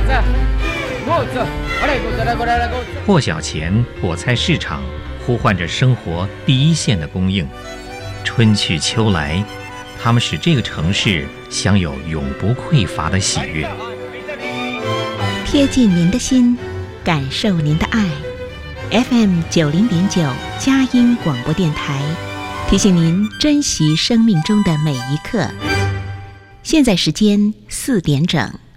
破晓前，果菜市场呼唤着生活第一线的供应。春去秋来，它们使这个城市享有永不匮乏的喜悦。 贴近您的心，感受您的爱。FM 90.9佳音广播电台，提醒您珍惜生命中的每一刻。现在时间4点整。